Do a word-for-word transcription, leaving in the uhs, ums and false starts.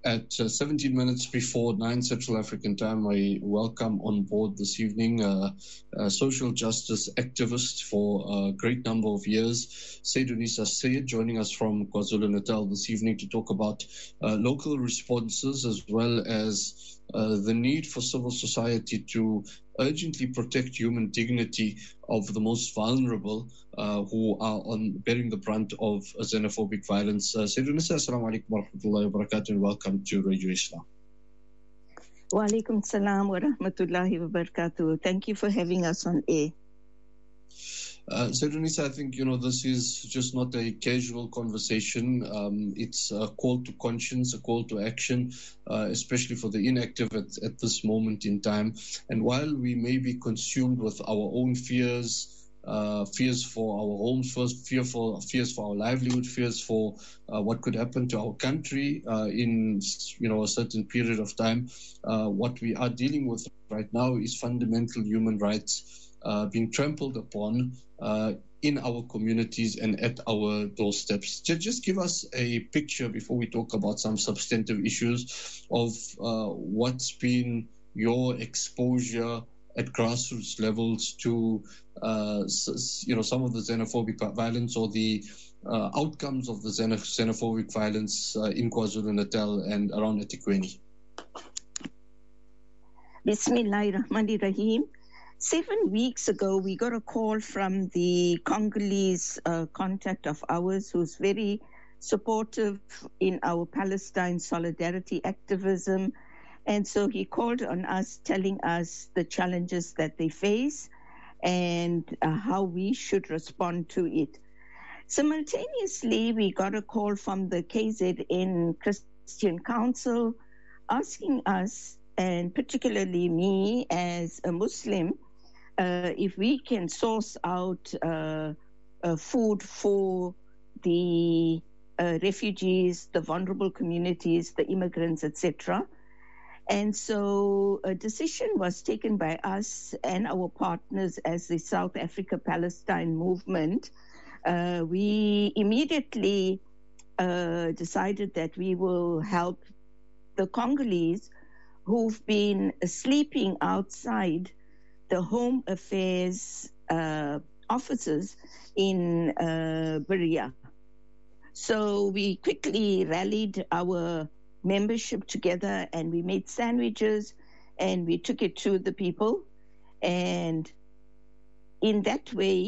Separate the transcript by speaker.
Speaker 1: At uh, seventeen minutes before nine Central African time, I welcome on board this evening uh, a social justice activist for a great number of years, Saidunisa Syed, joining us from KwaZulu-Natal this evening to talk about uh, local responses as well as uh, the need for civil society to urgently protect human dignity of the most vulnerable uh, who are on bearing the brunt of xenophobic violence. Uh, Saidunisa, assalamu alaikum wa rahmatullahi wa barakatuh, and welcome to Radio Islam.
Speaker 2: Wa alaikum salam wa rahmatullahi wa barakatuh. Thank you for having us on air.
Speaker 1: Uh, Saidunisa, I think, you know, this is just not a casual conversation. Um, it's a call to conscience, a call to action, uh, especially for the inactive at, at this moment in time. And while we may be consumed with our own fears, uh, fears for our homes, first, fear for, fears for our livelihood, fears for uh, what could happen to our country uh, in, you know, a certain period of time, uh, what we are dealing with right now is fundamental human rights Uh, being trampled upon uh, in our communities and at our doorsteps. Just, just give us a picture before we talk about some substantive issues of uh, what's been your exposure at grassroots levels to uh, you know, some of the xenophobic violence or the uh, outcomes of the xenophobic violence uh, in KwaZulu-Natal and around eThekwini.
Speaker 2: Bismillahirrahmanirrahim. Seven weeks ago, we got a call from the Congolese uh, contact of ours who's very supportive in our Palestine solidarity activism. And so he called on us, telling us the challenges that they face and uh, how we should respond to it. Simultaneously, we got a call from the K Z N Christian Council asking us, and particularly me as a Muslim, uh, if we can source out uh, uh, food for the uh, refugees, the vulnerable communities, the immigrants, et cetera. And so a decision was taken by us and our partners as the South Africa Palestine movement. Uh, we immediately uh, decided that we will help the Congolese who've been sleeping outside the Home Affairs uh, offices in uh, Berea. So we quickly rallied our membership together and we made sandwiches and we took it to the people. And in that way,